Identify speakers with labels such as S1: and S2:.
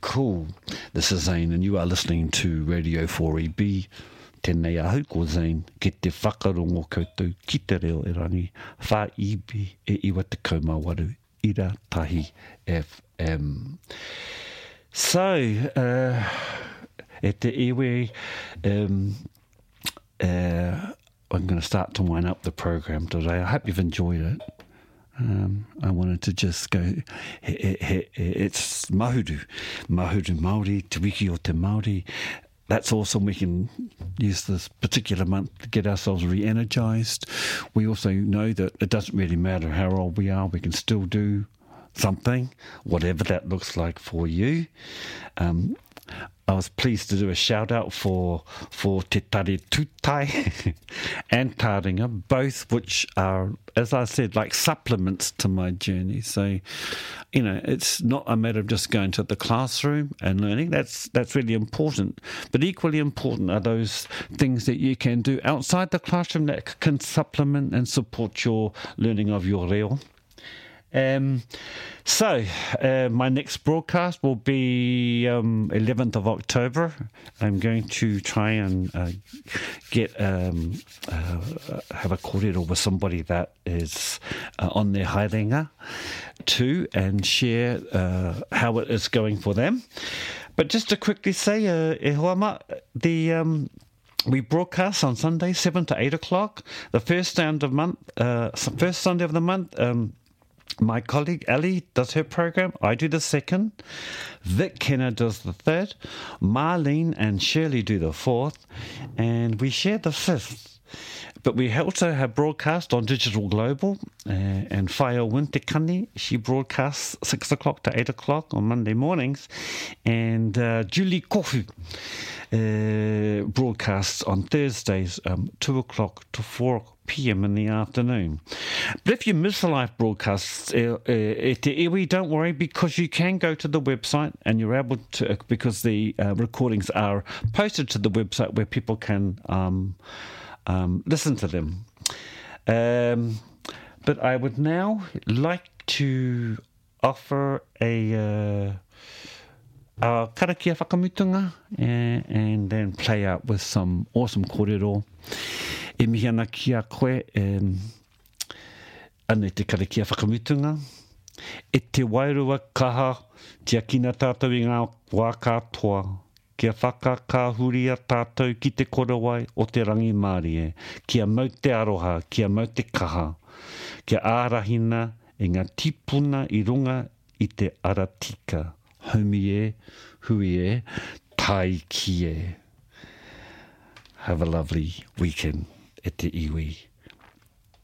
S1: cool. This is Zane, and you are listening to Radio 4EB. Tēnei ahu ko Zane, ki te whakarongo koutou ki te reo e rangi, 4EB e iwa te kaumawaru, ira tahi FM. So, e te iwi, I'm going to start to wind up the program today. I hope you've enjoyed it. I wanted to just go, it's mahuru Māori, te wiki o te Māori. That's awesome. We can use this particular month to get ourselves re-energized. We also know that it doesn't really matter how old we are. We can still do something, whatever that looks like for you. I was pleased to do a shout out for Te Tare Tūtai and Taringa, both which are, as I said, like supplements to my journey. So, you know, it's not a matter of just going to the classroom and learning. That's really important. But equally important are those things that you can do outside the classroom that can supplement and support your learning of your reo. So my next broadcast will be 11th of October. I'm going to try and get have a kōrero with somebody that is on their haerenga too, and share how it is going for them. But just to quickly say, e hoama, we broadcast on Sunday 7 to 8 o'clock. The first Sunday of the month. My colleague Ali does her program. I do the second. Vic Kenner does the third. Marlene and Shirley do the fourth. And we share the fifth. But we also have broadcast on Digital Global. And Whaia Wintekani, she broadcasts 6 o'clock to 8 o'clock on Monday mornings. And Julie Kohu broadcasts on Thursdays 2 o'clock to 4 p.m. in the afternoon. But if you miss the live broadcasts, don't worry, because you can go to the website and you're able to, because the recordings are posted to the website where people can listen to them. But I would now like to offer a karakia whakamutunga and then play out with some awesome kōrero. E mihi ana ki a koe ane te karakia whakamutunga. E te wairua kaha tia kina tātou i ngā wā katoa. Kia whakakahuria tātou ki te korowai o te rangi Māori e. Kia mau te aroha, kia mau te kaha. Kia ārahina e ngā tipuna i runga i te aratika. Haumi e, hui e, tai ki e. Have a lovely weekend. E te iwi.